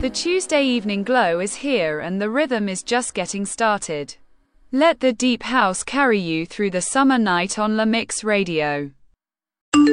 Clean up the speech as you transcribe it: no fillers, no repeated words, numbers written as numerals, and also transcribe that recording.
The Tuesday evening glow is here and the rhythm is just getting started. Let the deep house carry you through the summer night on La Mix Radio.